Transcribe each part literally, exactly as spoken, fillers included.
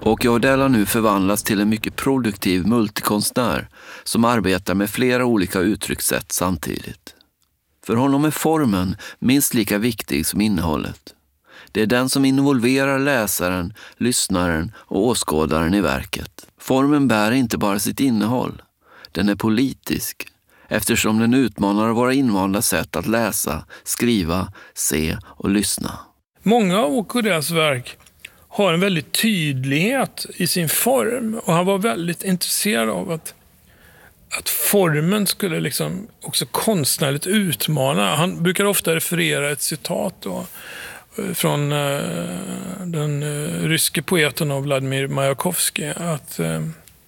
Åke Hodell har nu förvandlats till en mycket produktiv multikonstnär som arbetar med flera olika uttryckssätt samtidigt. För honom är formen minst lika viktig som innehållet. Det är den som involverar läsaren, lyssnaren och åskådaren i verket. Formen bär inte bara sitt innehåll. Den är politisk, eftersom den utmanar våra invanda sätt att läsa, skriva, se och lyssna. Många av Åke Hodells verk har en väldigt tydlighet i sin form, och han var väldigt intresserad av att, att formen skulle liksom också konstnärligt utmana. Han brukar ofta referera ett citat då, från uh, den uh, ryske poeten av Vladimir Majakovskij, att uh,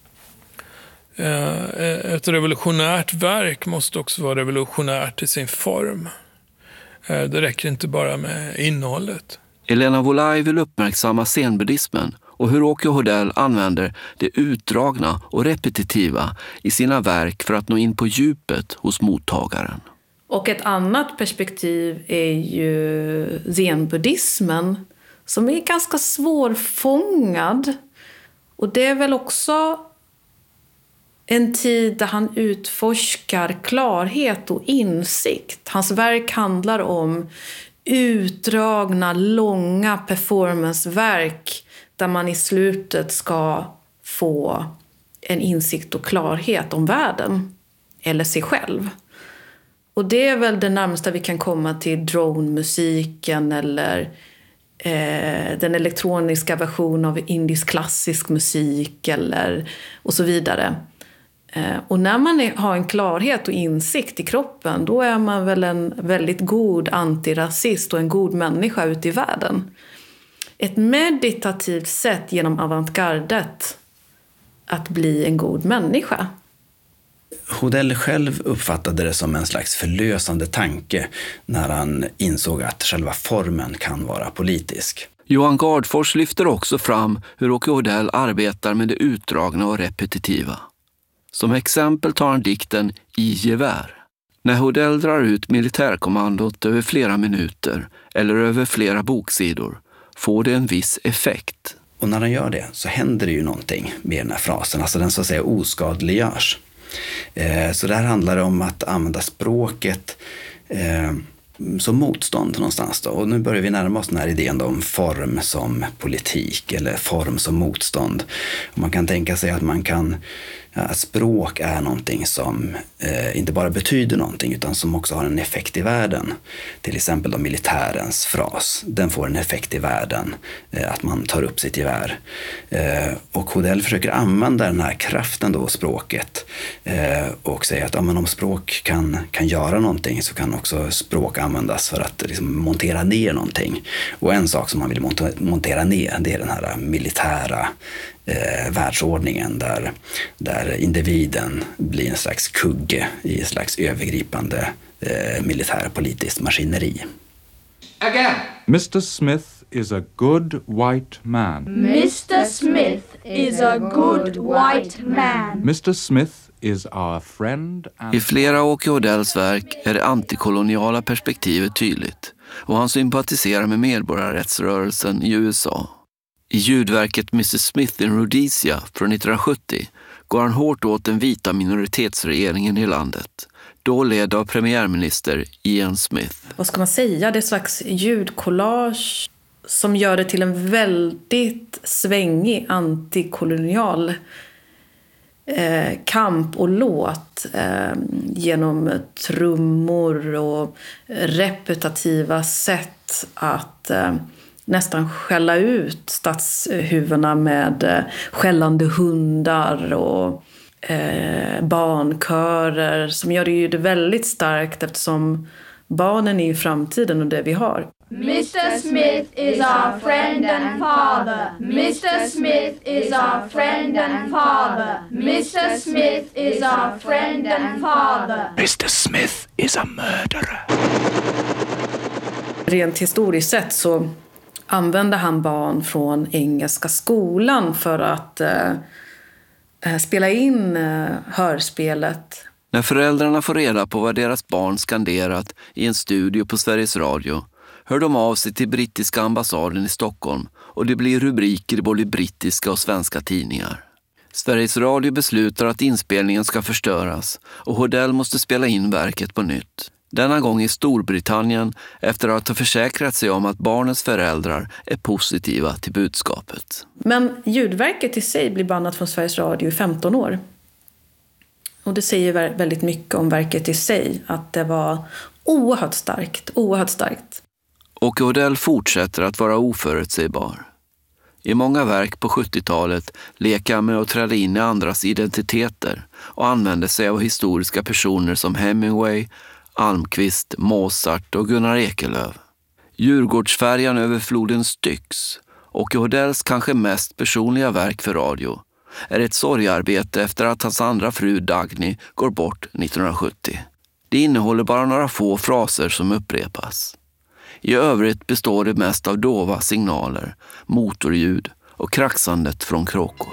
uh, ett revolutionärt verk måste också vara revolutionärt i sin form. Uh, det räcker inte bara med innehållet. Elena Wolaj vill uppmärksamma scenbuddhismen och hur Åke Hodell använder det utdragna och repetitiva i sina verk för att nå in på djupet hos mottagaren. Och ett annat perspektiv är ju zenbuddhismen, som är ganska svårfångad. Och det är väl också en tid där han utforskar klarhet och insikt. Hans verk handlar om utdragna, långa performanceverk där man i slutet ska få en insikt och klarhet om världen eller sig själv. Och det är väl det närmaste vi kan komma till drone-musiken eller eh, den elektroniska versionen av indisk klassisk musik eller, och så vidare. Eh, och när man är, har en klarhet och insikt i kroppen, då är man väl en väldigt god antirasist och en god människa ute i världen. Ett meditativt sätt genom avantgardet att bli en god människa. Hodell själv uppfattade det som en slags förlösande tanke när han insåg att själva formen kan vara politisk. Johan Gardfors lyfter också fram hur Åke Hodell arbetar med det utdragna och repetitiva. Som exempel tar han dikten I gevär. När Hodell drar ut militärkommandot över flera minuter eller över flera boksidor får det en viss effekt. Och när han gör det så händer det ju någonting med den här frasen, alltså den så att säga oskadliggörs. Så där handlar det om att använda språket eh, som motstånd någonstans då. Och nu börjar vi närma oss den här idén om form som politik eller form som motstånd. Och man kan tänka sig att man kan ja, språk är någonting som eh, inte bara betyder någonting utan som också har en effekt i världen. Till exempel då militärens fras. Den får en effekt i världen. Eh, att man tar upp sitt gevär. Eh, och Hodell försöker använda den här kraften då, språket. Eh, och säga att ja, men om språk kan, kan göra någonting så kan också språk användas för att liksom, montera ner någonting. Och en sak som man vill montera ner, det är den här militära Eh, världsordningen där, där individen blir en slags kugge i ett slags övergripande eh, militärpolitiskt maskineri. Again. mister Smith is a good white man. mister Smith is a good white man. mister Smith is our friend and... I flera Åke Hodells verk är det antikoloniala perspektivet tydligt och han sympatiserar med medborgarrättsrörelsen i U S A. I ljudverket mister Smith in Rhodesia från nittonhundrasjuttio går han hårt åt den vita minoritetsregeringen i landet, då ledd av premiärminister Ian Smith. Vad ska man säga? Det är ett slags ljudkollage som gör det till en väldigt svängig antikolonial eh, kamp och låt eh, genom trummor och repetitiva sätt att eh, nästan skälla ut stadshuvudena med eh, skällande hundar och eh, barnkörer som gör det ju det väldigt starkt eftersom barnen är ju framtiden och det vi har. mister Smith is our friend and father. mister Smith is our friend and father. mister Smith is our friend and father. mister Smith is a murderer. Rent historiskt sett så använde han barn från engelska skolan för att eh, spela in eh, hörspelet. När föräldrarna får reda på vad deras barn skanderat i en studio på Sveriges Radio hör de av sig till brittiska ambassaden i Stockholm och det blir rubriker i både brittiska och svenska tidningar. Sveriges Radio beslutar att inspelningen ska förstöras och Hodell måste spela in verket på nytt. Denna gång i Storbritannien efter att ha försäkrat sig om att barnens föräldrar är positiva till budskapet. Men ljudverket i sig blir bannat från Sveriges Radio i femton år. Och det säger väldigt mycket om verket i sig, att det var oerhört starkt, oerhört starkt. Och Hodell fortsätter att vara oförutsägbar. I många verk på sjuttiotalet leker han med att träda in i andras identiteter och använder sig av historiska personer som Hemingway, Almqvist, Mozart och Gunnar Ekelöf. Djurgårdsfärjan över floden Styx och Hodells kanske mest personliga verk för radio är ett sorgarbete efter att hans andra fru Dagny går bort nittonhundrasjuttio. Det innehåller bara några få fraser som upprepas. I övrigt består det mest av dova signaler, motorljud och kraxandet från kråkor.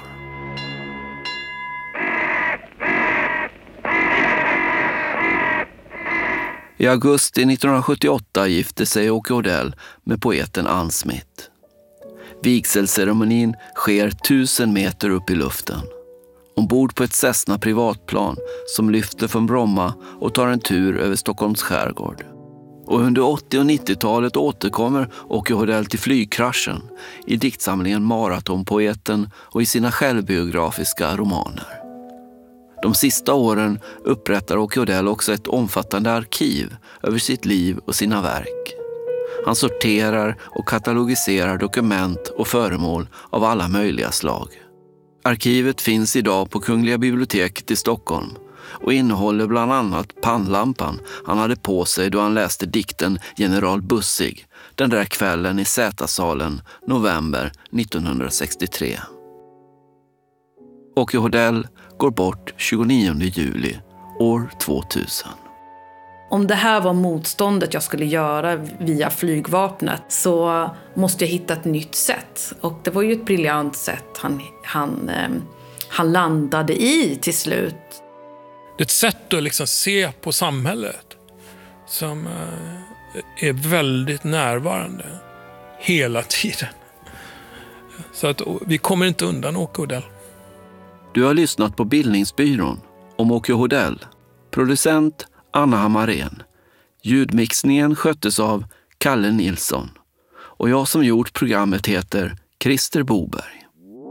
I augusti nittonhundrasjuttioåtta gifte sig Åke Hodell med poeten Ann Smith. Vigselceremonin sker tusen meter upp i luften. Ombord på ett Cessna privatplan som lyfter från Bromma och tar en tur över Stockholms skärgård. Och under åttio- och nittiotalet återkommer Åke Hodell till flygkraschen i diktsamlingen Maratonpoeten och i sina självbiografiska romaner. De sista åren upprättar Åke Hodell också ett omfattande arkiv över sitt liv och sina verk. Han sorterar och katalogiserar dokument och föremål av alla möjliga slag. Arkivet finns idag på Kungliga biblioteket i Stockholm och innehåller bland annat pannlampan han hade på sig då han läste dikten General Bussig den där kvällen i Sätasalen november nittonhundrasextiotre. Åke Hodell går bort tjugonionde juli år tvåtusen. Om det här var motståndet jag skulle göra via flygvapnet så måste jag hitta ett nytt sätt. Och det var ju ett briljant sätt han, han, eh, han landade i till slut. Det är ett sätt att liksom se på samhället som eh, är väldigt närvarande hela tiden. Så att vi kommer inte undan Åke Hodell. Du har lyssnat på Bildningsbyrån om Åke Hodell. Producent Anna Hammarén. Ljudmixningen sköttes av Kalle Nilsson. Och jag som gjort programmet heter Christer Boberg.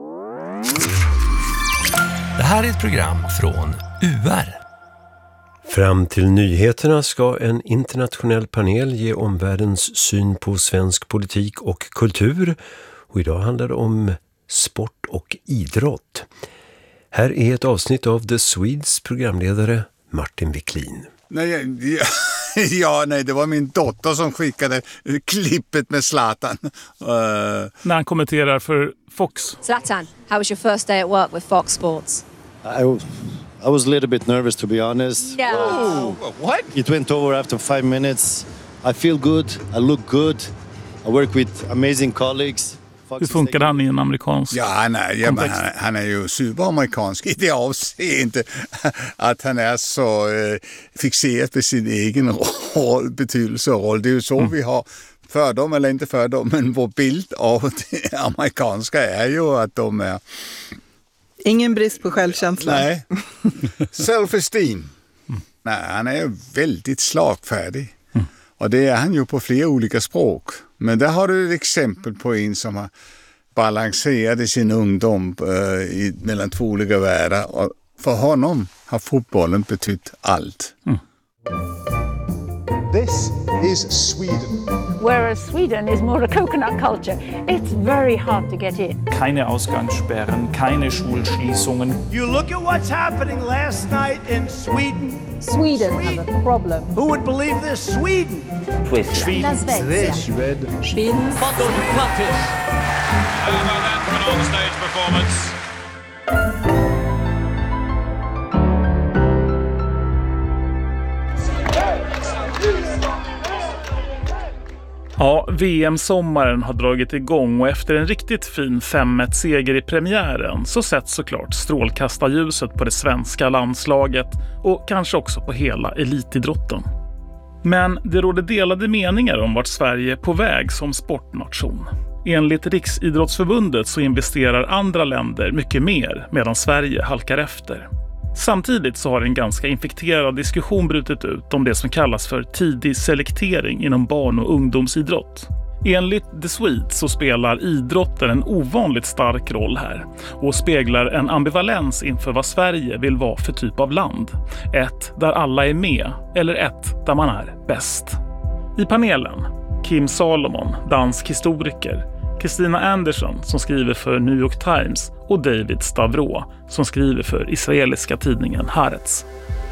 Det här är ett program från U R. Fram till nyheterna ska en internationell panel ge omvärldens syn på svensk politik och kultur. Och idag handlar det om sport och idrott. Här är ett avsnitt av The Swedes programledare Martin Wiklin. Nej, ja, ja, nej, det var min dotter som skickade klippet med Zlatan. Uh... När han kommenterar för Fox. Zlatan, how was your first day at work with Fox Sports? I, I was a little bit nervous, to be honest. No. Oh, what? It went over after five minutes. I feel good. I look good. I work with amazing colleagues. Hur funkar han i en amerikansk ja, han är, ja, men han, han är ju superamerikansk i det avseende att han är så eh, fixerad vid sin egen roll, betydelse och roll. Det är ju så mm. vi har fördom, eller inte fördom, men vår bild av det amerikanska är ju att de är... Ingen brist på självkänsla. Nej. Self-esteem. Mm. Nej, han är ju väldigt slagfärdig. Mm. Och det är han ju på flera olika språk. Men där har du ett exempel på en som har balanserat sin ungdom uh, i, mellan två olika världar. Och för honom har fotbollen betytt allt. Mm. This is Sweden. Whereas Sweden is more a coconut culture. It's very hard to get in. Keine Ausgangssperren, keine Schulschließungen. You look at what's happening last night in Sweden. Sweden, Sweden. has a problem. Who would believe this? Sweden. Sweden. Sweden. Sweden. Sweden. How about that for an on-stage performance? Ja, V M-sommaren har dragit igång och efter en riktigt fin fem ett seger i premiären så sätts såklart strålkastarljuset på det svenska landslaget och kanske också på hela elitidrotten. Men det råder delade meningar om vart Sverige är på väg som sportnation. Enligt Riksidrottsförbundet så investerar andra länder mycket mer medan Sverige halkar efter. Samtidigt så har en ganska infekterad diskussion brutit ut om det som kallas för tidig selektering inom barn- och ungdomsidrott. Enligt The Swedes så spelar idrotten en ovanligt stark roll här och speglar en ambivalens inför vad Sverige vill vara för typ av land. Ett där alla är med eller ett där man är bäst. I panelen Kim Salomon, dansk historiker, Christina Anderson som skriver för New York Times och David Stavro som skriver för israeliska tidningen Haaretz.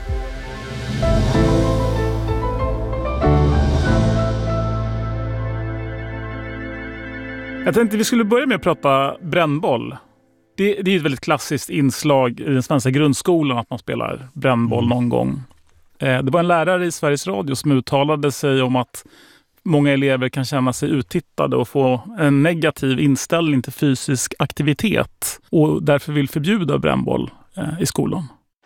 Jag tänkte vi skulle börja med att prata brännboll. Det, det är ett väldigt klassiskt inslag i den svenska grundskolan att man spelar brännboll någon gång. Eh, det var en lärare i Sveriges Radio som uttalade sig om att många elever kan känna sig uttittade och få en negativ inställning till fysisk aktivitet och därför vill förbjuda brännboll eh, i skolan.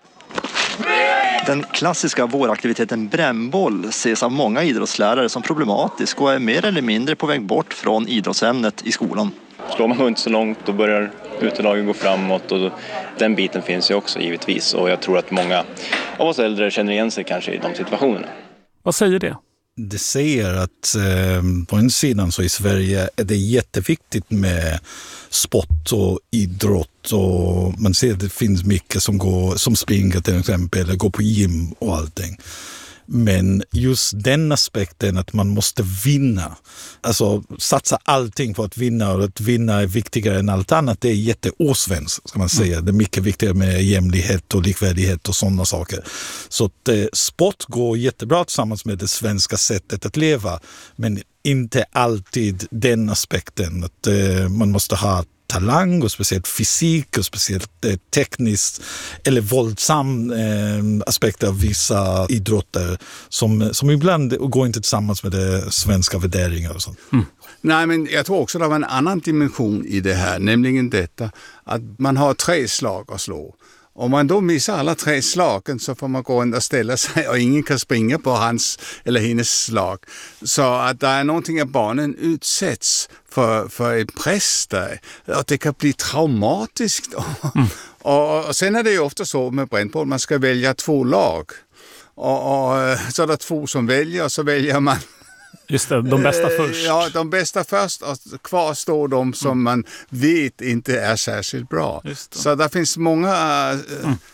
Den klassiska våraktiviteten brännboll ses av många idrottslärare som problematisk och är mer eller mindre på väg bort från idrottsämnet i skolan. Slår man inte så långt då börjar utelagen gå framåt och den biten finns ju också givetvis och jag tror att många av oss äldre känner igen sig kanske i de situationerna. Vad säger det? Det säger att eh, på en sidan så i Sverige är det jätteviktigt med sport och idrott och man ser att det finns mycket som går som springer till exempel eller går på gym och allting. Men just den aspekten att man måste vinna, alltså satsa allting på att vinna och att vinna är viktigare än allt annat, det är jätteosvenskt ska man säga. Mm. Det är mycket viktigare med jämlikhet och likvärdighet och sådana saker. Så att eh, sport går jättebra tillsammans med det svenska sättet att leva, men inte alltid den aspekten att eh, man måste ha talang och speciellt fysik och speciellt eh, tekniskt eller våldsam eh, aspekter av vissa idrotter som, som ibland går inte tillsammans med det svenska värderingar och sånt. Mm. Nej, men jag tror också det var en annan dimension i det här, nämligen detta att man har tre slag att slå. Om man då missar alla tre slagen så får man gå och ställa sig och ingen kan springa på hans eller hennes slag. Så att det är någonting att barnen utsätts för, för en press där. Och det kan bli traumatiskt. Mm. och, och sen är det ju ofta så med brännboll, man ska välja två lag. Och, och så är det två som väljer och så väljer man Just det, de bästa först. Ja, de bästa först och kvar står de som mm. man vet inte är särskilt bra. Så det finns många äh, mm.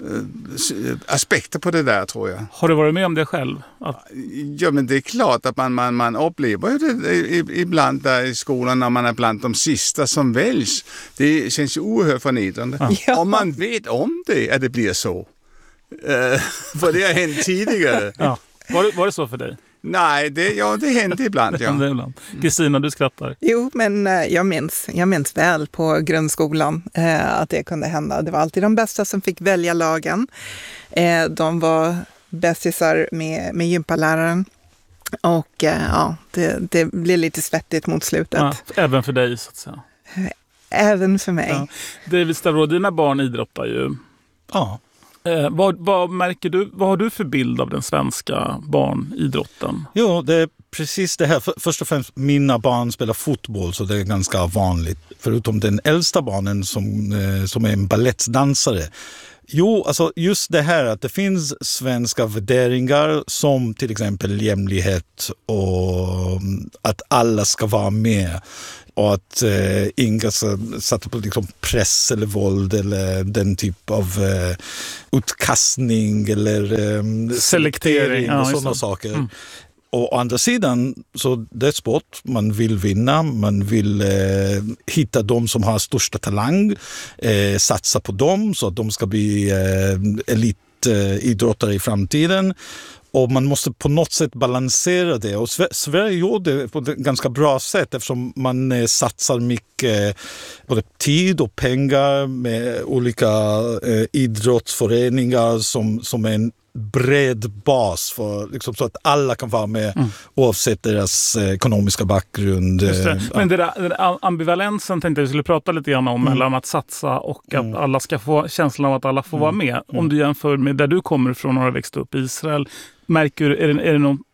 äh, aspekter på det där tror jag. Har du varit med om det själv? Att... Ja, men det är klart att man, man, man upplever det ibland där i skolan när man är bland de sista som väljs. Det känns ju oerhört förnedrande. Ja. Om man vet om det, att det blir så. Äh, för det har hänt tidigare. Ja. Var, det, var det så för dig? Nej, det, ja, det händer ibland. Ja. Kristina, du skrattar. Jo, men eh, jag minns, jag minns väl på grundskolan eh, att det kunde hända. Det var alltid de bästa som fick välja lagen. Eh, de var bästisar med, med gympaläraren. Och eh, ja, det, det blev lite svettigt mot slutet. Ja, även för dig så att säga. Även för mig. Ja. David Stavro, dina barn idrottar ju. Ja. Eh, vad, vad märker du, vad har du för bild av den svenska barnidrotten? Jo, det är precis det här. För, först och främst, mina barn spelar fotboll så det är ganska vanligt. Förutom den äldsta barnen som, eh, som är en ballettdansare. Jo, alltså just det här att det finns svenska värderingar som till exempel jämlikhet och att alla ska vara med. Och att eh, inga satte på liksom press eller våld eller den typ av eh, utkastning eller eh, selektering och ja, sådana saker. Mm. Och å andra sidan, så det är sport, man vill vinna, man vill eh, hitta de som har största talang, eh, satsa på dem så att de ska bli eh, elitidrottare eh, i framtiden. Och man måste på något sätt balansera det. Och Sverige gjorde det på ett ganska bra sätt eftersom man eh, satsar mycket både tid och pengar med olika eh, idrottsföreningar som, som är en bred bas för, liksom, så att alla kan vara med mm. oavsett deras eh, ekonomiska bakgrund. Det. Men det där, den där ambivalensen tänkte jag skulle prata lite grann om mm. mellan att satsa och att mm. alla ska få känslan av att alla får mm. vara med. Om du jämför med där du kommer ifrån och har växt upp i Israel, märker du, är det, är det någon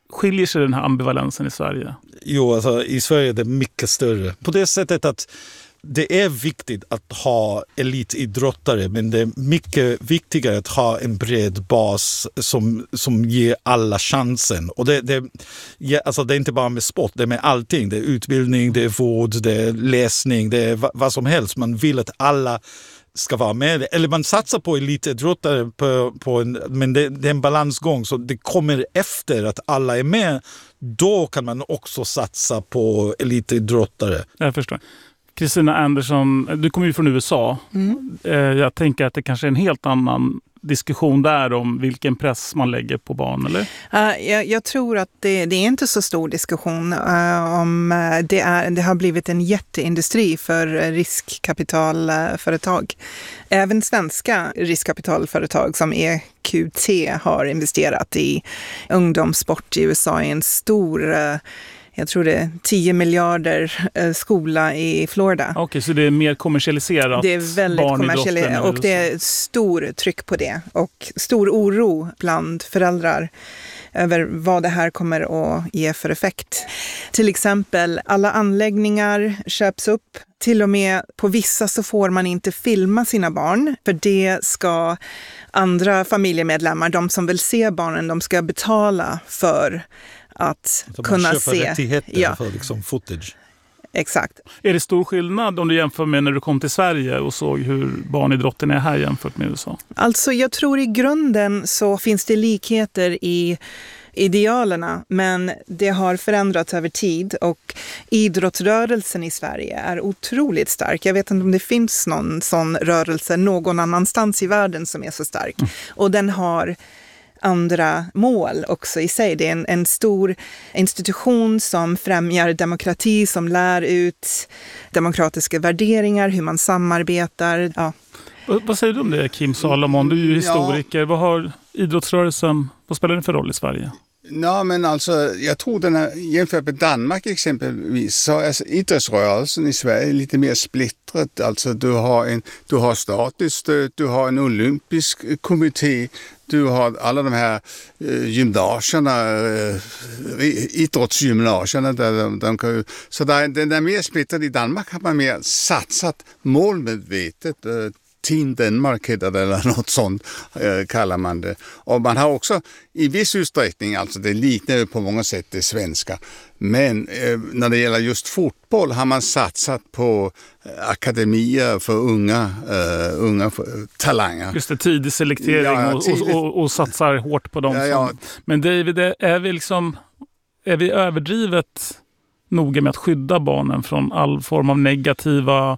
skiljer sig den här ambivalensen i Sverige? Jo, alltså i Sverige är det mycket större. På det sättet att det är viktigt att ha elitidrottare, men det är mycket viktigare att ha en bred bas som, som ger alla chansen. Och det, det, ja, alltså det är inte bara med sport, det är med allting. Det är utbildning, det är vård, det är läsning, det är va, vad som helst. Man vill att alla ska vara med. Eller man satsar på elitidrottare, på, på en, men det, det är en balansgång. Så det kommer efter att alla är med. Då kan man också satsa på elitidrottare. Jag förstår. Kristina Andersson, du kommer ju från U S A. Mm. Jag tänker att det kanske är en helt annan diskussion där om vilken press man lägger på barn, eller? Uh, jag, jag tror att det, det är inte så stor diskussion uh, om uh, det, är, det har blivit en jätteindustri för riskkapitalföretag. Även svenska riskkapitalföretag som E Q T har investerat i ungdomssport i U S A i en stor... Uh, Jag tror det är tio miljarder skola i Florida. Okej, okay, så det är mer kommersialiserat? Det är väldigt kommersialiserat och det är stor tryck på det. Och stor oro bland föräldrar över vad det här kommer att ge för effekt. Till exempel, alla anläggningar köps upp. Till och med på vissa så får man inte filma sina barn. För det ska andra familjemedlemmar, de som vill se barnen, de ska betala för att så kunna man se. Rättigheter ja. För liksom footage. Exakt. Är det stor skillnad om du jämför med när du kom till Sverige och såg hur barnidrotten är här jämfört med U S A? Alltså jag tror i grunden så finns det likheter i idealerna, men det har förändrats över tid och idrottsrörelsen i Sverige är otroligt stark. Jag vet inte om det finns någon sån rörelse någon annanstans i världen som är så stark. Mm. Och den har andra mål också i sig. Det är en, en stor institution som främjar demokrati, som lär ut demokratiska värderingar, hur man samarbetar. Ja. Vad, vad säger du om det, Kim Salomon? Du är ju historiker. Ja. Vad har idrottsrörelsen, vad spelar den för roll i Sverige? Ja, men alltså, jag tror den här, jämfört med Danmark exempelvis, så är alltså, idrottsrörelsen i Sverige lite mer splittrat. Alltså du har en, du har statligt stöd, du har en olympisk kommitté, du har alla de här eh, gymnasierna, eh, idrottsgymnasierna. Där de, de kan, så där, den är mer splittrad. I Danmark har man mer satsat målmedvetet. Eh, Team Danmark heter det, eller något sånt eh, kallar man det. Och man har också i viss utsträckning, alltså det liknar på många sätt det svenska, men eh, när det gäller just fotboll har man satsat på eh, akademier för unga, eh, unga för, talanger. Just det, tidig selektering ja, ja, tidig... Och, och, och satsar hårt på dem. Ja, ja. Som... Men David, är vi liksom, är vi överdrivet noga med att skydda barnen från all form av negativa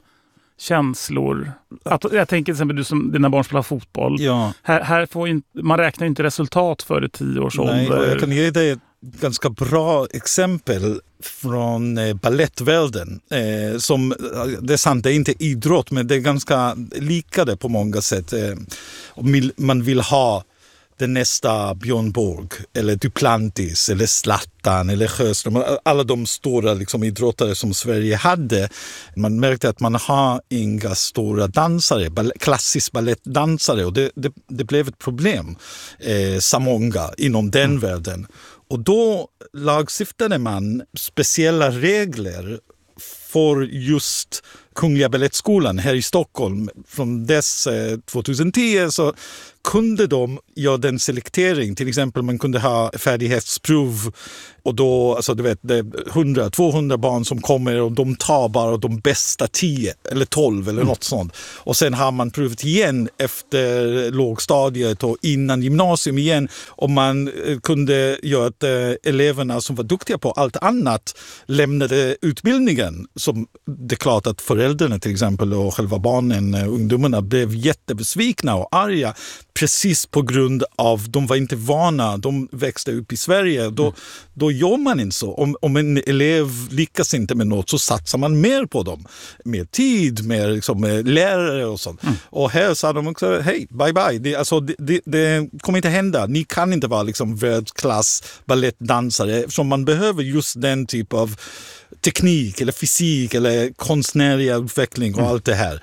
känslor? Att, jag tänker till exempel du som dina barn spelar fotboll. Ja. Här, här får in, man räknar inte resultat före tio års ålder. Nej, och jag kan ge dig ett ganska bra exempel från eh, ballettvärlden. Eh, som, det är sant, det är inte idrott, men det är ganska likade på många sätt. Eh, och man vill ha den nästa Björn Borg eller Duplantis eller Zlatan eller Sjöström, alla de stora liksom, idrottare som Sverige hade. Man märkte att man har inga stora dansare, ball- klassisk ballettdansare, och det, det, det blev ett problem, eh, Samonga, inom den mm. världen. Och då lagstiftade man speciella regler för just Kungliga Ballettskolan här i Stockholm. Från dess eh, tjugohundratio så kunde de göra den selektering. Till exempel man kunde ha färdighetsprov och då, alltså du vet, det är hundra till tvåhundra barn som kommer och de tar bara de bästa tio eller tolv eller mm. något sånt. Och sen har man provat igen efter lågstadiet och innan gymnasium igen, och man kunde göra att eh, eleverna som var duktiga på allt annat lämnade utbildningen. Som det är klart att föräldrarna till exempel och själva barnen, ungdomarna, blev jättebesvikna och arga. Precis på grund av de var inte vana, de växte upp i Sverige. Då, mm. då gör man inte så. Om, om en elev lyckas inte med något så satsar man mer på dem. Mer tid, mer liksom, lärare och sånt. Mm. Och här sa de också, hej, bye bye. Det, alltså, det, det, det kommer inte hända. Ni kan inte vara liksom, världsklass ballettdansare, eftersom man behöver just den typ av teknik eller fysik eller konstnärliga utveckling och mm. allt det här.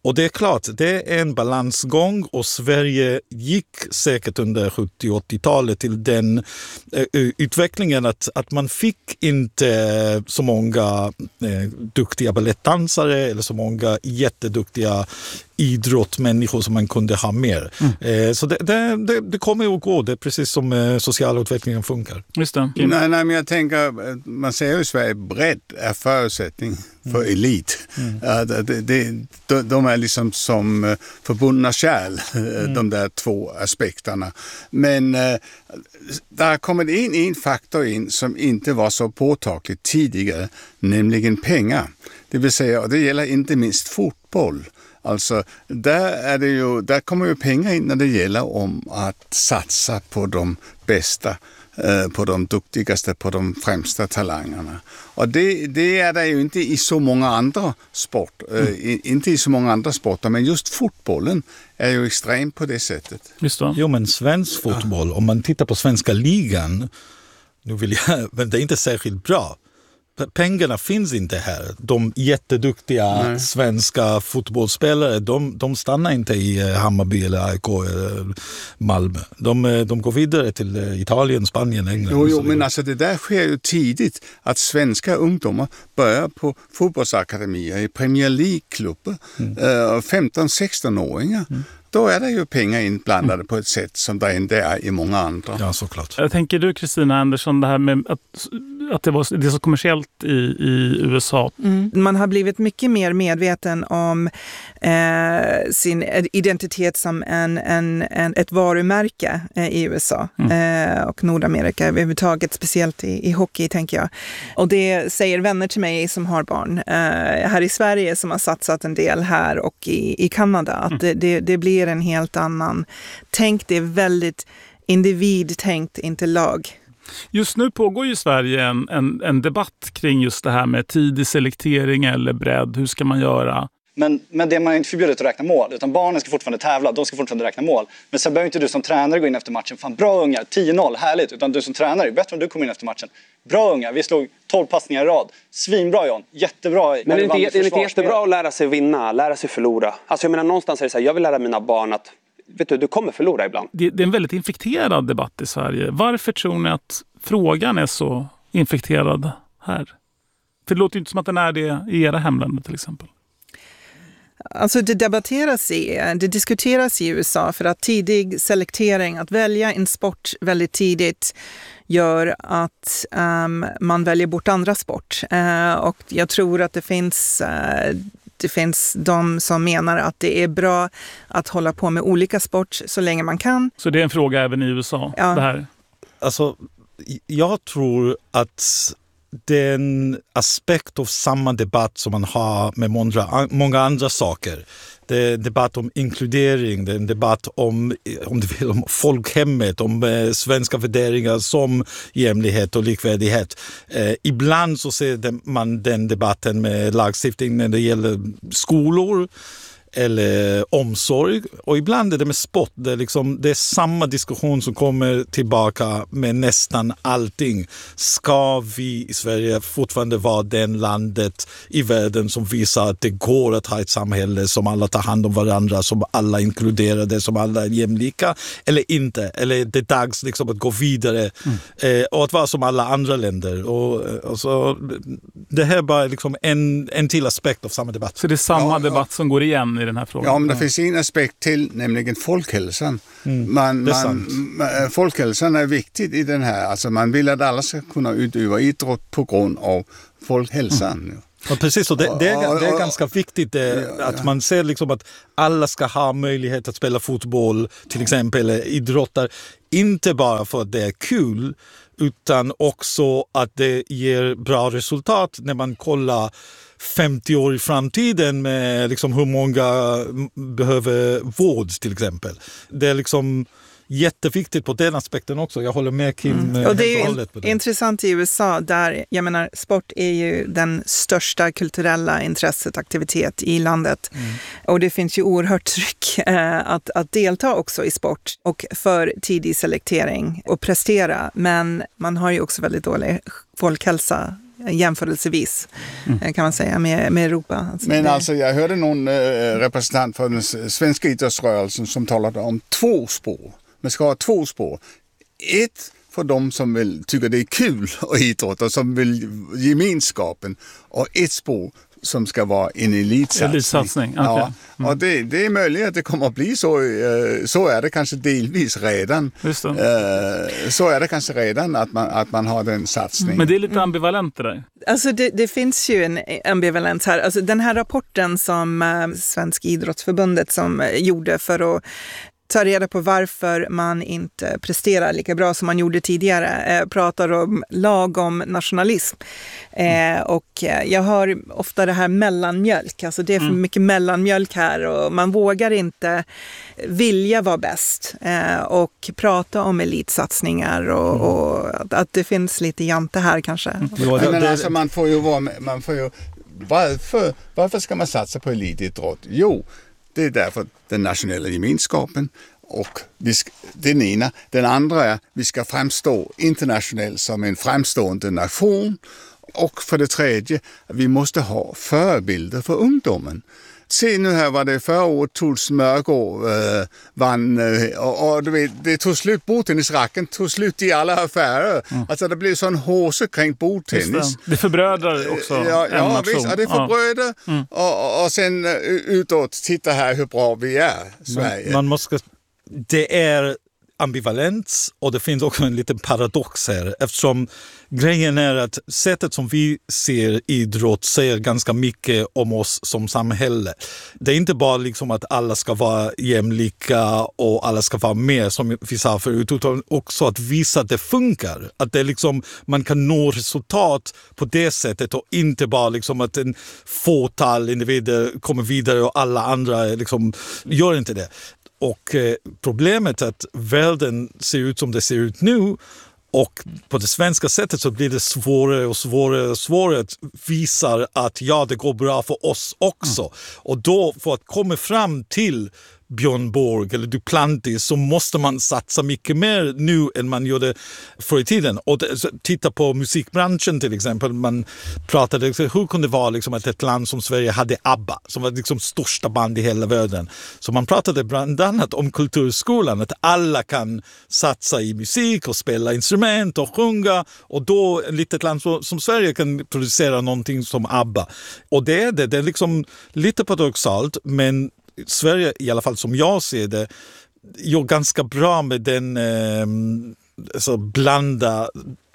Och det är klart, det är en balansgång och Sverige gick säkert under sjuttio- och åttiotalet till den eh, utvecklingen att, att man fick inte så många eh, duktiga ballettdansare eller så många jätteduktiga idrottmänniskor som man kunde ha mer. Mm. Eh, så det, det, det, det kommer att gå, det är precis som eh, sociala utvecklingen funkar. Just det. Nej, nej, men jag tänker, man säger ju i Sverige, bredd är förutsättning för mm. elit. Mm. Uh, det, det, de, de är liksom som förbundna kärl, mm. de där två aspekterna. Men uh, där kommer in en faktor in som inte var så påtagligt tidigare, nämligen pengar. Det vill säga, och det gäller inte minst fotboll. Alltså, där, är det ju, där kommer ju pengar in när det gäller om att satsa på de bästa, eh, på de duktigaste, på de främsta talangerna. Och det, det är det ju inte i så många andra sport, eh, mm. inte i så många andra sporter, men just fotbollen är ju extrem på det sättet. Just det. Jo, men svensk fotboll, om man tittar på svenska ligan, nu vill jag, men det är inte särskilt bra. Pengarna finns inte här. De jätteduktiga Nej. svenska fotbollsspelare, de, de stannar inte i Hammarby eller A I K eller Malmö. De, de går vidare till Italien, Spanien, England. Jo, jo, men alltså det där sker ju tidigt att svenska ungdomar börjar på fotbollsakademier i Premier League-klubbar, mm. femton-sexton-åringar. Mm. Då är det ju pengar inblandade mm. på ett sätt som det inte är i många andra. Ja, såklart. Jag tänker du, Kristina Andersson, det här med att, att det, var, det är så kommersiellt i, i U S A. Mm. Man har blivit mycket mer medveten om eh, sin identitet som en, en, en, ett varumärke eh, i U S A mm. eh, och Nordamerika överhuvudtaget, speciellt i, i hockey, tänker jag. Och det säger vänner till mig som har barn eh, här i Sverige som har satsat en del här och i, i Kanada. Att mm. det, det, det blir en helt annan tänk. Det är väldigt individtänkt, inte lag. Just nu pågår ju i Sverige en, en, en debatt kring just det här med tidig selektering eller bredd. Hur ska man göra? Men, men det är man inte förbjudet att räkna mål, utan barnen ska fortfarande tävla, de ska fortfarande räkna mål. Men sen behöver inte du som tränare gå in efter matchen, fan bra ungar, tio noll, härligt. Utan du som tränare, bättre om du kommer in efter matchen. Bra ungar, vi slog tolv passningar i rad. Svinbra John, jättebra. Men det är inte, inte jättebra att lära sig vinna, lära sig förlora. Alltså jag menar någonstans är det så här, jag vill lära mina barn att vet du, du kommer förlora ibland. Det, det är en väldigt infekterad debatt i Sverige. Varför tror ni att frågan är så infekterad här? För det låter ju inte som att den är det i era hemländer till exempel. Alltså det debatteras i, det diskuteras i U S A för att tidig selektering, att välja en sport väldigt tidigt gör att um, man väljer bort andra sport. Uh, och jag tror att det finns, uh, det finns de som menar att det är bra att hålla på med olika sport så länge man kan. Så det är en fråga även i U S A? Ja. Det här? Alltså, jag tror att den aspekt av samma debatt som man har med många, många andra saker. Det är en debatt om inkludering, det är en debatt om, om, det vill, om folkhemmet, om eh, svenska värderingar som jämlikhet och likvärdighet. Eh, ibland så ser man den debatten med lagstiftning när det gäller skolor eller omsorg, och ibland är det med sport. Det är, liksom, det är samma diskussion som kommer tillbaka med nästan allting. Ska vi i Sverige fortfarande vara den landet i världen som visar att det går att ha ett samhälle som alla tar hand om varandra, som alla inkluderade, som alla är jämlika, eller inte? Eller är det dags liksom att gå vidare mm. eh, och att vara som alla andra länder? Och, och så, det här är bara liksom en, en till aspekt av samma debatt. Så det är samma ja, debatt ja. som går igen i den här frågan? Ja, men det ja. finns en aspekt till, nämligen folkhälsan. Mm, man, man, man, folkhälsan är viktig i den här. Alltså man vill att alla ska kunna utöva idrott på grund av folkhälsan. Mm. Ja, precis, och det, det, är, det är ganska viktigt det, att man ser liksom att alla ska ha möjlighet att spela fotboll till exempel, eller idrottar. Inte bara för att det är kul, utan också att det ger bra resultat när man kollar femtio år i framtiden med liksom hur många behöver vård till exempel. Det är liksom jätteviktigt på den aspekten också. Jag håller med Kim. Mm. Och det är ju in- intressant i U S A där, jag menar, sport är ju den största kulturella intresset, aktivitet i landet. Mm. Och det finns ju oerhört tryck eh, att, att delta också i sport och för tidig selektering och prestera. Men man har ju också väldigt dålig folkhälsa jämförelsevis mm. kan man säga med, med Europa. Alltså Men det... alltså jag hörde någon eh, representant för den svenska idrottsrörelsen som talade om två spår. Man ska ha två spår. Ett för de som vill tycker det är kul att idrotta, som vill gemenskapen, och ett spår som ska vara en elitsatsning. elitsatsning. Okay. Ja, mm. Och det, det är möjligt att det kommer att bli så. Så är det kanske delvis redan. Just det. Så är det kanske redan att man, att man har den satsningen. Men det är lite ambivalent det där. Alltså det, det finns ju en ambivalens här. Alltså den här rapporten som äh, Svenska idrottsförbundet som äh, gjorde för att ta reda på varför man inte presterar lika bra som man gjorde tidigare. Eh, pratar om lagom nationalism. Eh, och jag har ofta det här mellanmjölk. Alltså det är för mycket mellanmjölk här och man vågar inte vilja vara bäst. Eh, och prata om elitsatsningar och, och att, att det finns lite jante här kanske. Mm. Ja, det, Men alltså man får ju vara man får ju, varför, varför ska man satsa på elitidrott? Jo, det är därför den nationella gemenskapen och vi ska, den ena. Den andra är att vi ska framstå internationellt som en framstående nation. Och för det tredje, vi måste ha förebilder för ungdomen. Se nu här vad det förra året tog Smörgård eh, vann eh, och, och du vet, det tog slut, bordtennisracken tog slut i alla affärer. Mm. Alltså det blev sån håse kring bordtennis. Det. det förbrödrar också ja, en ja, nation. Visst, ja, det förbrödrar. Ja. Mm. Och, och sen uh, utåt, titta här hur bra vi är, Sverige. Man, man måste, det är ambivalens och det finns också en liten paradox här eftersom grejen är att sättet som vi ser idrott säger ganska mycket om oss som samhälle. Det är inte bara liksom att alla ska vara jämlika och alla ska vara med som vi sa förut, utan också att visa att det funkar. Att det liksom, man kan nå resultat på det sättet och inte bara liksom att en fåtal individer kommer vidare och alla andra liksom gör inte det. Och eh, problemet är att världen ser ut som det ser ut nu och på det svenska sättet så blir det svårare och svårare och svårare att visa att ja, det går bra för oss också. Mm. Och då för att komma fram till Björn Borg eller Duplantis så måste man satsa mycket mer nu än man gjorde förr i tiden. Och det, titta på musikbranschen till exempel. Man pratade, hur kunde det vara liksom att ett land som Sverige hade ABBA som var liksom största band i hela världen. Så man pratade bland annat om kulturskolan, att alla kan satsa i musik och spela instrument och sjunga och då ett litet land som, som Sverige kan producera någonting som ABBA. Och det är det, det är liksom lite paradoxalt, men Sverige, i alla fall som jag ser det, gör ganska bra med den eh, alltså blanda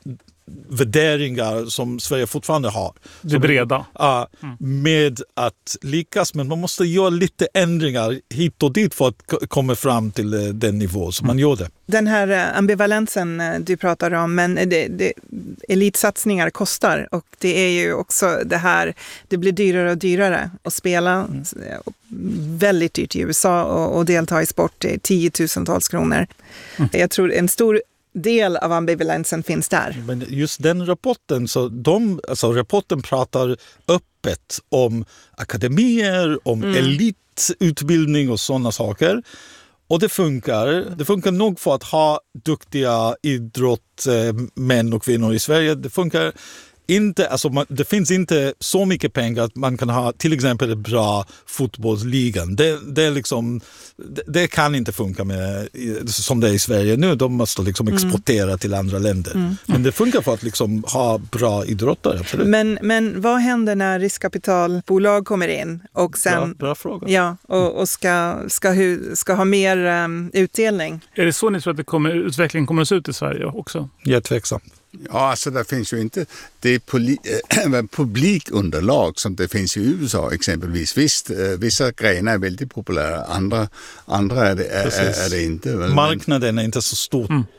värderingar som Sverige fortfarande har. Det breda. Ja, mm. Med att lyckas, men man måste göra lite ändringar hit och dit för att k- komma fram till eh, den nivå som mm. man gör det. Den här ambivalensen du pratar om, men det, det, elitsatsningar kostar och det är ju också det här, det blir dyrare och dyrare att spela. Mm. Väldigt dyrt i U S A och, och delta i sport är tiotusentals kronor. Mm. Jag tror en stor del av ambivalensen finns där. Men just den rapporten, så de, alltså rapporten pratar öppet om akademier, om mm. elitutbildning och sådana saker. Och det funkar. Det funkar nog för att ha duktiga idrottsmän och kvinnor i Sverige. Det funkar inte, alltså man, det finns inte så mycket pengar att man kan ha till exempel en bra fotbollsligan. Det, det, är liksom, det, det kan inte funka med, som det är i Sverige nu. De måste liksom exportera mm. till andra länder. Mm. Men det funkar för att liksom ha bra idrottare. Absolut. Men, men vad händer när riskkapitalbolag kommer in och sen bra, bra fråga. Ja, och, och ska, ska, hu, ska ha mer um, utdelning? Är det så ni tror att det kommer, utvecklingen kommer att se ut i Sverige också? Jag är tveksam. Ja, alltså det finns ju inte det poli- äh, publikunderlag som det finns i U S A exempelvis. Visst, äh, vissa grejer är väldigt populära, andra, andra är, det, är, är, är det inte. Men... Marknaden är inte så stor. Mm.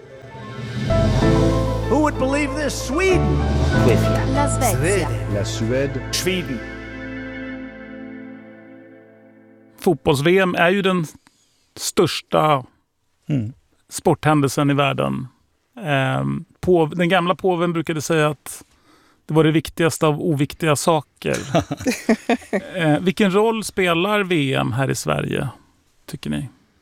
Who would believe this? Sweden! La Svezia. La Suède. Sweden. Fotbolls-V M är ju den största mm. sporthändelsen i världen. Eh, på, den gamla påven brukade säga att det var det viktigaste av oviktiga saker. eh, vilken roll spelar V M här i Sverige, tycker ni?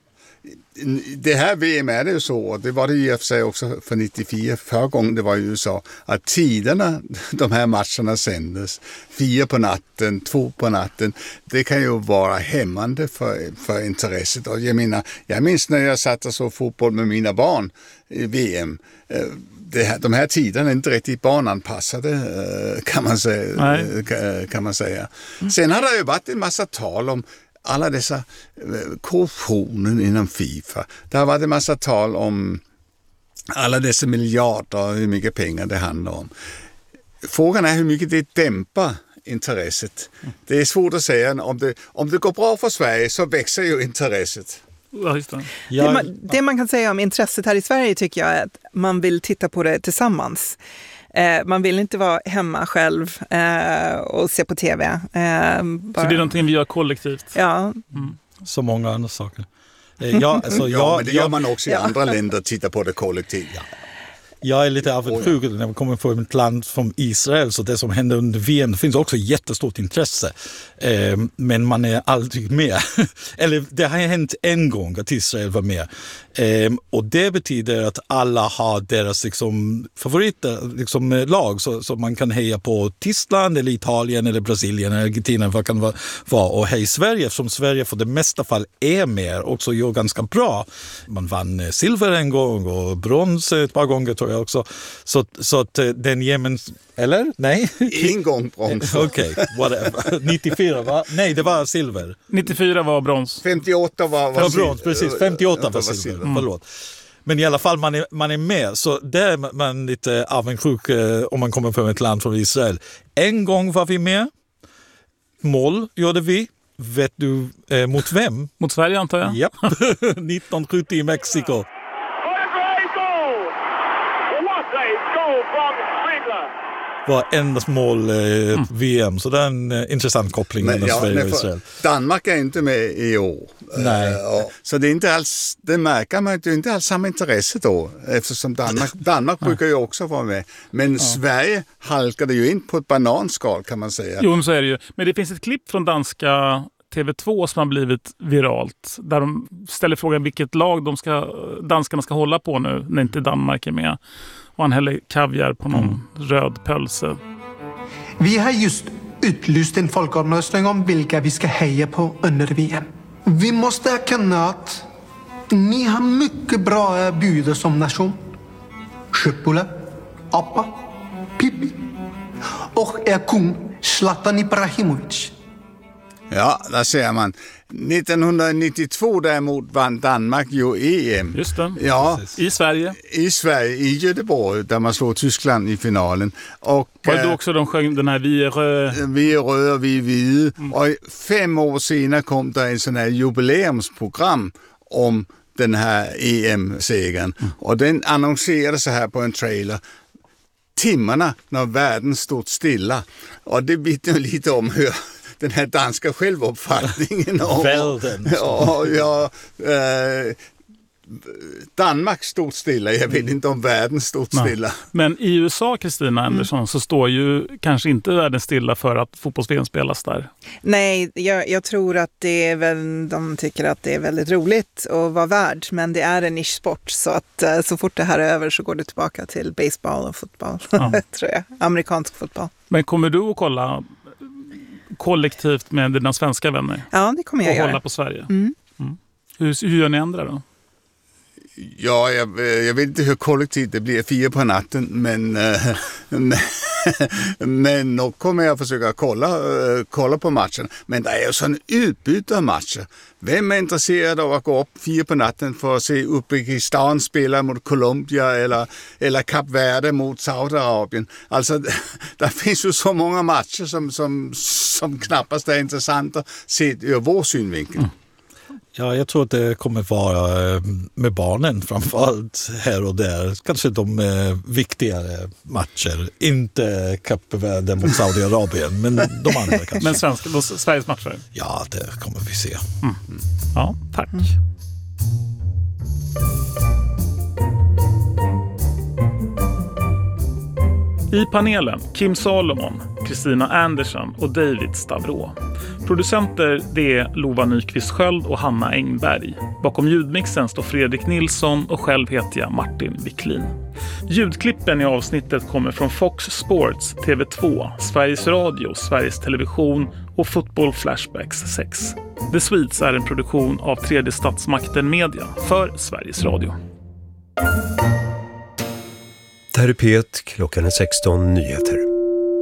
det här V M är det ju så, det var det i och för sig också för nittiofyra, förra gången det var i U S A, att tiderna de här matcherna sändes, fyra på natten, två på natten, det kan ju vara hämmande för, för intresset. Och jag menar, jag minns när jag satt och så fotboll med mina barn i V M, det här, de här tiderna är inte riktigt barnanpassade kan man säga. Kan man säga. Sen har det ju varit en massa tal om alla dessa korruptionen inom FIFA. Det har varit en massa tal om alla dessa miljarder och hur mycket pengar det handlar om. Frågan är hur mycket det dämpar intresset. Det är svårt att säga. Om det, om det går bra för Sverige så växer ju intresset. Ja, just det. Det, man, det man kan säga om intresset här i Sverige tycker jag är att man vill titta på det tillsammans. Eh, man vill inte vara hemma själv eh, och se på tv. Eh, bara... Så det är någonting vi gör kollektivt? Ja. Mm. Så många andra saker. Eh, ja, alltså, ja, jag, men det gör jag, man också i ja. andra länder, titta på det kollektivt. Ja. Jag är lite avundsjuk när man kommer från ett land som Israel, så det som händer under V M, det finns också jättestort intresse. Eh, men man är aldrig med. Eller det har hänt en gång att Israel var med. Eh, och det betyder att alla har deras liksom, favoriter, liksom, lag, så, så man kan heja på Tyskland eller Italien eller Brasilien eller Argentina, vad kan det vara. Och här i Sverige, som Sverige för det mesta fall är med, också gör ganska bra. Man vann silver en gång och brons ett par gånger tror jag också. Så, så att den Jemen... Eller? Nej? En gång brons. Okej, okay, whatever. nittiofyra va? Nej, det var silver. nittiofyra var brons. femtioåtta var, var ja, brons, precis. femtioåtta var silver, silver. Mm. Förlåt. Men i alla fall, man är, man är med. Så där är man lite avundsjuk eh, om man kommer från ett land från Israel. En gång var vi med. Mål gjorde vi. Vet du eh, mot vem? Mot Sverige antar jag. Ja, nittonhundrasjuttio i Mexiko. Var endast mål eh, mm. V M, så det är en eh, intressant koppling mellan ja, Sverige och Israel. Danmark är inte med i år. Nej. Uh, så det är inte alls, det märker man ju inte alls samma intresse då, eftersom Danmark, Danmark brukar ju också vara med. Men ja. Sverige halkade ju in på ett bananskal kan man säga. Jo, så är det ju. Men det finns ett klipp från danska T V två som har blivit viralt, där de ställer frågan vilket lag de ska, danskarna ska hålla på nu när inte Danmark är med. Och han häller kaviar på någon mm. röd pölse. Vi har just utlyst en folkomröstning om vilka vi ska heja på under V M. Vi måste erkänna att ni har mycket bra bjuder som nation. Sköpula, Appa, Pippi och er kung Zlatan Ibrahimovic. Ja, där ser man. nittonhundranittiotvå däremot vann Danmark ju E M. Just det. Ja, i Sverige. I Sverige, i Göteborg, där man slår Tyskland i finalen. Och, var det då också de sjöng den här Vi är röda? Vi är röda, vi är vide. Mm. Och fem år senare kom det en sån här jubileumsprogram om den här E M-segern. Mm. Och den annonserades så här på en trailer. Timmarna när världen stod stilla. Och det vittnar lite om hur den här danska självuppfattningen om välden. Ja, ja, eh, Danmark stod stilla. Jag vet inte om världen stod stilla. Men i U S A, Kristina Andersson, mm. så står ju kanske inte världen stilla för att fotbolls-V M spelas där. Nej, jag, jag tror att det är väl, de tycker att det är väldigt roligt att vara värd, men det är en nischsport, så att så fort det här är över så går det tillbaka till baseball och fotboll, ja. tror jag. Amerikansk fotboll. Men kommer du att kolla kollektivt med dina svenska vänner? Ja, det kommer jag och göra. Och hålla på Sverige? Mm. Mm. Hur, hur gör ni andra då? Ja, jag, jag vet inte hur kollektivt det blir, fyra på natten, men, men, men då kommer jag försöka kolla, kolla på matchen. Men det är ju sån utbyte av matcher. Vem är intresserad av att gå upp fyra på natten för att se Uzbekistan spela mot Colombia eller, eller Kap Verde mot Saudiarabien? Alltså, det finns ju så många matcher som, som, som knappast är intressanta sett ur vår synvinkel. Mm. Ja, jag tror att det kommer vara med barnen framförallt här och där. Kanske de viktigare matcher. Inte Kap Verde mot Saudiarabien, men de andra kanske. Men svenska, Sveriges matcher? Ja, det kommer vi se. Mm. Ja, tack. Mm. I panelen Kim Salomon, Kristina Andersson och David Stavro. Producenter det är Lova Nyqvist Sköld och Hanna Engberg. Bakom ljudmixen står Fredrik Nilsson och själv heter jag Martin Wicklin. Ljudklippen i avsnittet kommer från Fox Sports, T V två, Sveriges Radio, Sveriges Television och Football Flashbacks sex. The Sweets är en produktion av Tredje Statsmakten Media för Sveriges Radio. Det här är P ett, klockan är sexton, nyheter.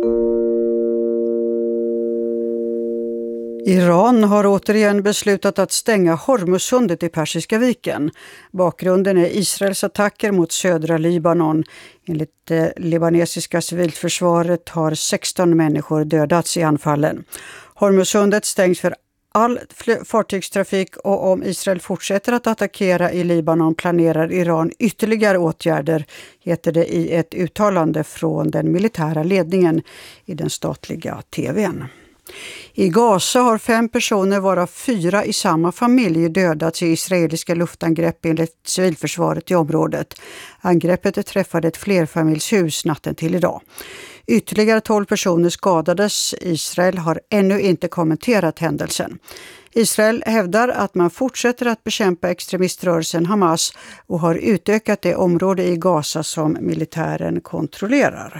Iran har återigen beslutat att stänga Hormuzsundet i Persiska viken. Bakgrunden är Israels attacker mot södra Libanon. Enligt det libanesiska civilförsvaret har sexton människor dödats i anfallen. Hormuzsundet stängs för all fartygstrafik och om Israel fortsätter att attackera i Libanon planerar Iran ytterligare åtgärder, heter det i ett uttalande från den militära ledningen i den statliga tvn. I Gaza har fem personer varav fyra i samma familj dödats i israeliska luftangrepp enligt civilförsvaret i området. Angreppet träffade ett flerfamiljshus natten till idag. Ytterligare tolv personer skadades. Israel har ännu inte kommenterat händelsen. Israel hävdar att man fortsätter att bekämpa extremiströrelsen Hamas och har utökat det område i Gaza som militären kontrollerar.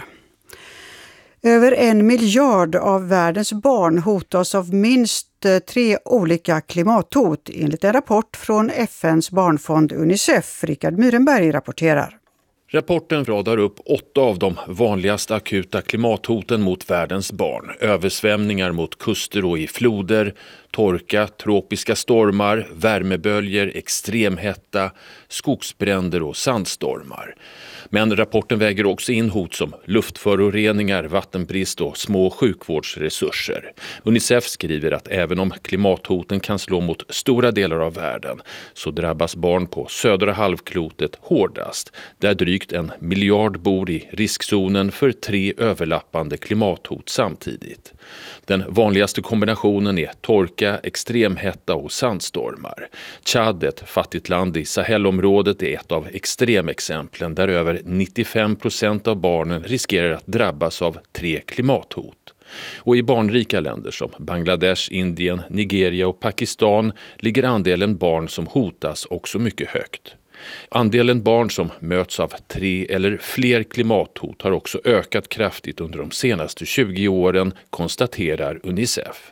Över en miljard av världens barn hotas av minst tre olika klimathot enligt en rapport från F N:s barnfond Unicef. Richard Myrenberg rapporterar. Rapporten radar upp åtta av de vanligaste akuta klimathoten mot världens barn. Översvämningar mot kuster och i floder, torka, tropiska stormar, värmeböljer, extremhetta, skogsbränder och sandstormar. Men rapporten väger också in hot som luftföroreningar, vattenbrist och små sjukvårdsresurser. Unicef skriver att även om klimathoten kan slå mot stora delar av världen så drabbas barn på södra halvklotet hårdast, där drygt en miljard bor i riskzonen för tre överlappande klimathot samtidigt. Den vanligaste kombinationen är torka, extremhetta och sandstormar. Tchad, ett fattigt land i Sahelområdet, är ett av extremexemplen där över nittiofem procent av barnen riskerar att drabbas av tre klimathot. Och i barnrika länder som Bangladesh, Indien, Nigeria och Pakistan ligger andelen barn som hotas också mycket högt. Andelen barn som möts av tre eller fler klimathot har också ökat kraftigt under de senaste tjugo åren, konstaterar Unicef.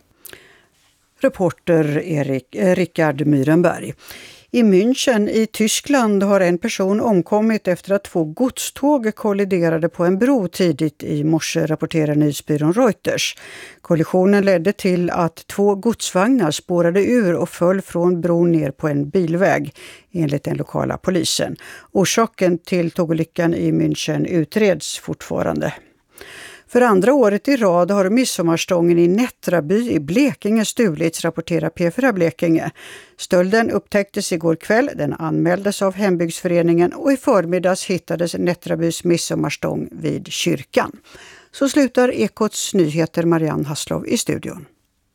Reporter Erik, eh, Richard Myrenberg. I München i Tyskland har en person omkommit efter att två godståg kolliderade på en bro tidigt i morse, rapporterar nyhetsbyrån Reuters. Kollisionen ledde till att två godsvagnar spårade ur och föll från bron ner på en bilväg, enligt den lokala polisen. Orsaken till tågolyckan i München utreds fortfarande. För andra året i rad har midsommarstången i Nättraby i Blekinge stulits, rapporterar P fyra Blekinge. Stölden upptäcktes igår kväll, den anmäldes av hembygdsföreningen och i förmiddags hittades Nättrabys midsommarstång vid kyrkan. Så slutar Ekots nyheter. Marianne Hasslov i studion.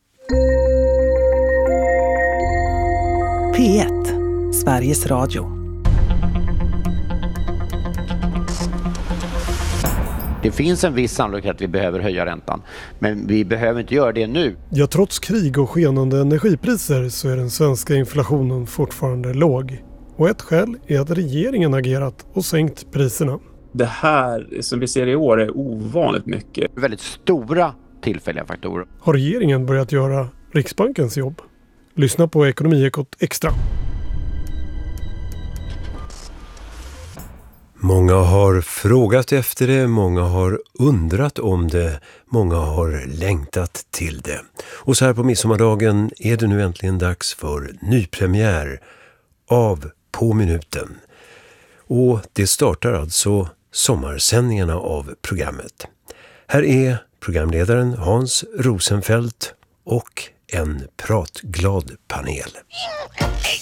P ett, Sveriges Radio. Det finns en viss sannolikhet att vi behöver höja räntan, men vi behöver inte göra det nu. Ja, trots krig och skenande energipriser så är den svenska inflationen fortfarande låg. Och ett skäl är att regeringen agerat och sänkt priserna. Det här som vi ser i år är ovanligt mycket. Väldigt stora tillfälliga faktorer. Har regeringen börjat göra Riksbankens jobb? Lyssna på Ekonomiekot Extra. Många har frågat efter det, många har undrat om det, många har längtat till det. Och så här på midsommardagen är det nu äntligen dags för nypremiär av På minuten. Och det startar alltså sommarsändningarna av programmet. Här är programledaren Hans Rosenfeldt och en pratglad panel.